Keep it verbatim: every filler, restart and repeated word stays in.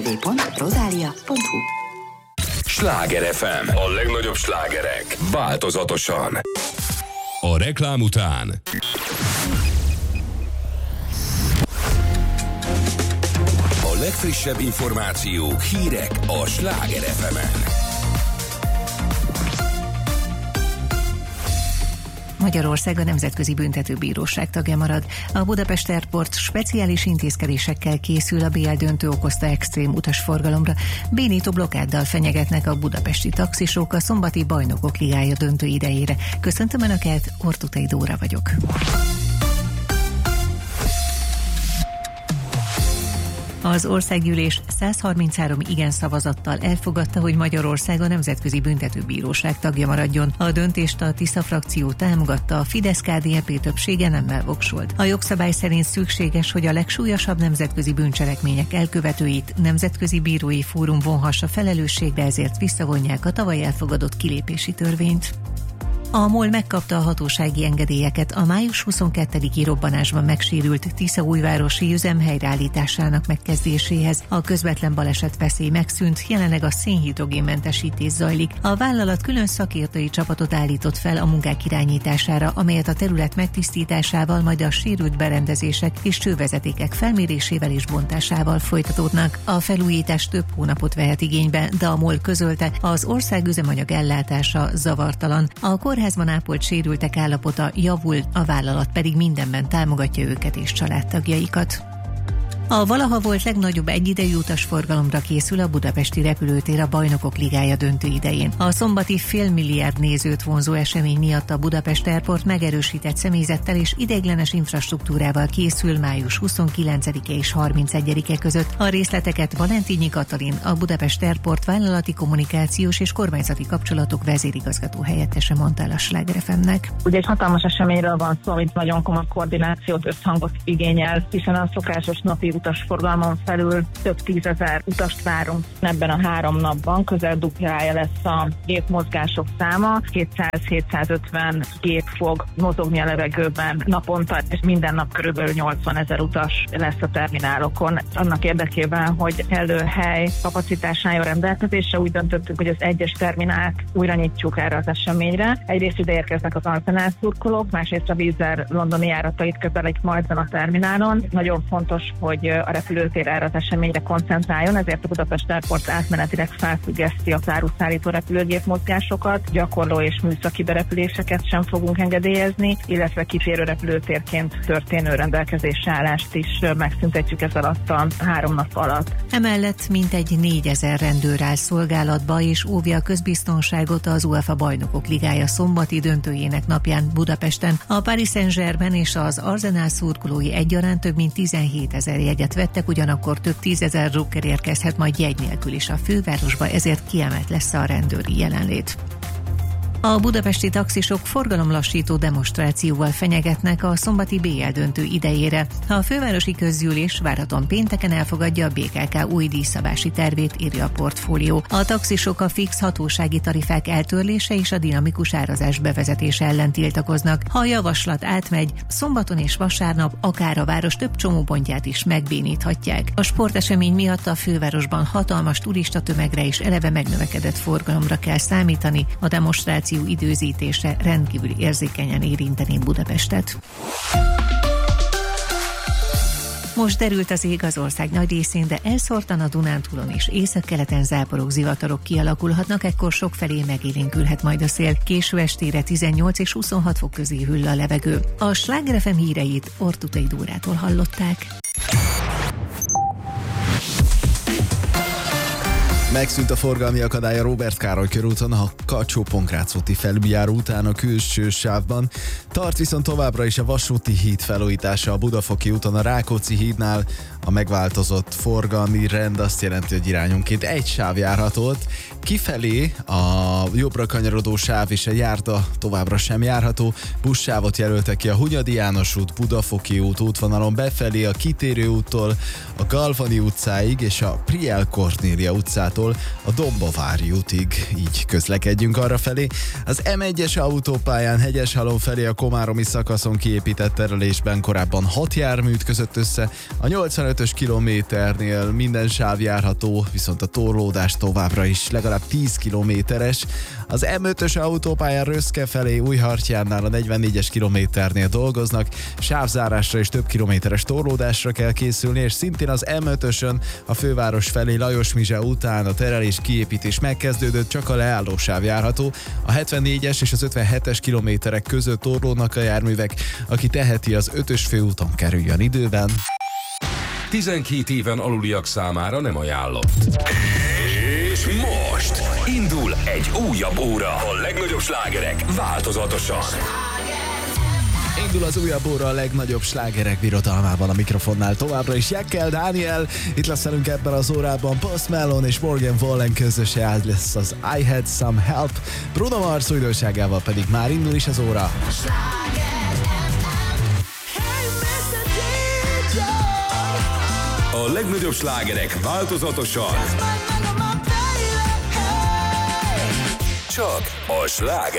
double-u double-u double-u pont rodalia pont hu. Sláger ef em. A legnagyobb slágerek. Változatosan. A reklám után a legfrissebb információk, hírek a Sláger ef emen. Magyarország a Nemzetközi Büntetőbíróság tagja marad. A Budapest Airport speciális intézkedésekkel készül a bé el döntő okozta extrém utasforgalomra. Bénító blokkáddal fenyegetnek a budapesti taxisok a szombati Bajnokok Ligája döntő idejére. Köszöntöm Önöket, Ortutai Dóra vagyok. Az országgyűlés száz harminchárom igen szavazattal elfogadta, hogy Magyarország a Nemzetközi Büntetőbíróság tagja maradjon. A döntést a Tisza frakció támogatta, a Fidesz-ká dé en pé többsége nemmel voksolt. A jogszabály szerint szükséges, hogy a legsúlyosabb nemzetközi bűncselekmények elkövetőit nemzetközi bírói fórum vonhassa felelősségre, ezért visszavonják a tavaly elfogadott kilépési törvényt. A MOL megkapta a hatósági engedélyeket a május huszonkettediki robbanásban megsérült Tiszaújvárosi üzem helyreállításának megkezdéséhez. A közvetlen baleset veszély megszűnt, jelenleg a szénhidrogénmentesítés zajlik. A vállalat külön szakértői csapatot állított fel a munkák irányítására, amelyet a terület megtisztításával, majd a sérült berendezések és csővezetékek felmérésével és bontásával folytatódnak. A felújítás több hónapot vehet igénybe, de a MOL közölte, az ország üzemanyag ellátása zavartalan. A kórházban ápolt sérültek állapota javul, a vállalat pedig mindenben támogatja őket és családtagjaikat. A valaha volt legnagyobb egyidejű utasforgalomra készül a budapesti repülőtér a Bajnokok Ligája döntő idején. A szombati félmilliárd nézőt vonzó esemény miatt a Budapest Airport megerősített személyzettel és ideiglenes infrastruktúrával készül május huszonkilencedike és harmincegyedike között. A részleteket Valentinyi Katalin, a Budapest Airport vállalati kommunikációs és kormányzati kapcsolatok vezérigazgató helyettese mondta el a Sláger ef emnek. Ugye egy hatalmas eseményről van szó, amit nagyon komoly koordinációt, összhangot igényel, hiszen a szokásos napi utasforgalmon felül több tízezer utast várunk ebben a három napban, közel duplája lesz a gépmozgások száma, kétszáz-hétszázötven gép fog mozogni a levegőben naponta, és minden nap körülbelül nyolcvanezer utas lesz a terminálokon. Annak érdekében, hogy kellő hely kapacitás álljon rendelkezésre, úgy döntöttük, hogy az egyes terminált újra nyitjuk erre az eseményre. Egyrészt ide érkeznek az Arsenal szurkolók, másrészt a Wizz Air londoni járatait közelik majd a terminálon. Nagyon fontos, hogy a repülőtér erre az eseményre koncentráljon, ezért a Budapest Airport átmenetileg felfüggeszti a áruszállító repülőgép mozgásokat, gyakorló és műszaki berepüléseket sem fogunk engedélyezni, illetve kitérő repülőtérként történő rendelkezésre állást is megszüntetjük ez alatt a három nap alatt. Emellett mintegy négyezer rendőr áll szolgálatba és óvja a közbiztonságot az UEFA Bajnokok Ligája szombati döntőjének napján Budapesten. A Paris Saint-Germain és az Arsenal szurkolói egyaránt több mint tizenhétezer jegyet vettek, ugyanakkor több tízezer drukker érkezhet majd jegy nélkül is a fővárosba, ezért kiemelt lesz a rendőri jelenlét. A budapesti taxisok forgalomlassító demonstrációval fenyegetnek a szombati bé el döntő idejére. A fővárosi közgyűlés várhatóan pénteken elfogadja a bé ká ká új díjszabási tervét, írja a Portfólió. A taxisok a fix hatósági tarifák eltörlése és a dinamikus árazás bevezetése ellen tiltakoznak. Ha a javaslat átmegy, szombaton és vasárnap akár a város több csomópontját is megbéníthatják. A sportesemény miatt a fővárosban hatalmas turistatömegre és eleve megnövekedett forgalomra kell számítani. A demonstráció időzítése rendkívül érzékenyen érinteni Budapestet. Most derült az ég az ország nagy részén, de elszórtan a Dunántúlon és északkeleten záporok, zivatarok kialakulhatnak, ekkor sokfelé megélénkülhet majd a szél. Késő estére tizennyolc és huszonhat fok közé hűl a levegő. A Sláger ef em híreit Ortutai Dórától hallották. Megszűnt a forgalmi akadály a Róbert Károly körúton, a Kacsó-Pongrác úti felüljáró után a külső sávban. Tart viszont továbbra is a vasúti híd felújítása a Budafoki úton a Rákóczi hídnál. A megváltozott forgalmi rend azt jelenti, hogy irányonként egy sáv járható ott. Kifelé a jobbra kanyarodó sáv és a járda továbbra sem járható. Buszsávot jelöltek ki a Hunyadi János út, Budafoki út útvonalon befelé a Kitérő úttól a Galvani utcáig és a Priel Kornélia utcától úttól a Dombovár útig, így közlekedjünk arrafelé. Az em egyes autópályán Hegyeshalom felé a komáromi szakaszon kiépített terelésben korábban hat jármű ütközött össze, a nyolcvanötös kilométernél minden sáv járható, viszont a torlódás továbbra is legalább tíz kilométeres. Az em ötös autópályán Röszke felé Újhartyánnál a negyvennégyes kilométernél dolgoznak, sávzárásra és több kilométeres torlódásra kell készülni, és szintén az em ötösön a főváros felé Lajos-Mizse után a terelés kiépítés megkezdődött, csak a leállósáv járható. A hetvennégyes és az ötvenhetes kilométerek között torlódnak a járművek, aki teheti, az ötös főúton kerüljön időben. tizenkét éven aluliak számára nem ajánlott. És most indul egy újabb óra. A legnagyobb slágerek változatosan. Indul az újabb óra a legnagyobb slágerek birodalmában, a mikrofonnál továbbra is Jekkel Dániel. Itt lesz velünk ebben az órában Post Malone és Morgan Wallen közöse, ez lesz az I Had Some Help. Bruno Mars újdonságával pedig már indul is az óra. A legnagyobb slágerek változatosan. Csak a Sláger